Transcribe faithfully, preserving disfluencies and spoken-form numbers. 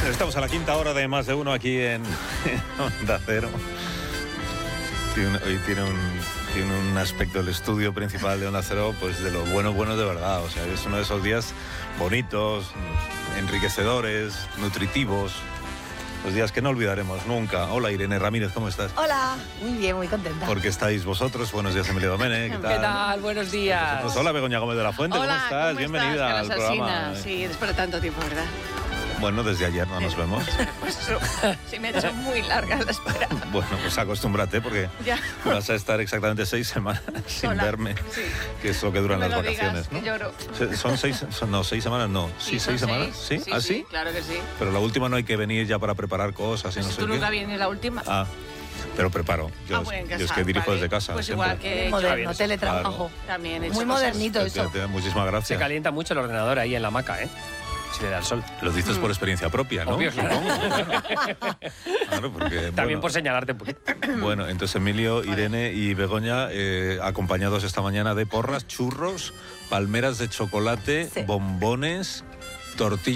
Estamos a la quinta hora de Más de Uno aquí en Onda Cero. Tiene un, hoy tiene un, tiene un aspecto del estudio principal de Onda Cero, pues de lo bueno, bueno de verdad. O sea, es uno de esos días bonitos, enriquecedores, nutritivos. Los días que no olvidaremos nunca. Hola, Irene Ramírez, ¿cómo estás? Hola, muy bien, muy contenta. Porque estáis vosotros. Buenos días, Emilio Domene. ¿Qué tal? ¿Qué tal? Buenos días. Pues hola, Begoña Gómez de la Fuente. Hola, ¿cómo estás? ¿cómo Bienvenida estás? al programa. Sí, después de tanto tiempo, ¿verdad? Bueno, desde ayer no nos vemos. Pues eso, sí me ha hecho muy larga la espera. Bueno, pues acostúmbrate porque Ya. vas a estar exactamente seis semanas sin Hola. verme, Sí. que es lo que duran No me las lo digas, vacaciones, que ¿no? lloro. Se- Son seis, son, no, seis semanas no. Sí, son seis semanas. ¿Sí? Sí, ¿Ah, sí, sí? claro que sí. Pero la última no hay que venir ya para preparar cosas y no Si sé tú qué. nunca vienes la última. Ah, pero preparo. Yo, Ah, bueno, en yo es casa, que dirijo vale. desde casa. Pues siempre. igual que Muy moderno, moderno, teletrabajo. También he hecho Muy cosas. modernito Te- eso. te- Muchísimas Se gracias. calienta mucho el ordenador ahí en la hamaca, ¿eh? Si le da el sol. Lo dices por experiencia propia, ¿no? Obvio, claro. Claro, porque, También bueno, por señalarte un poquito. Bueno, entonces Emilio, Irene y Begoña, eh, acompañados esta mañana de porras, churros, palmeras de chocolate, Sí. bombones, tortillas.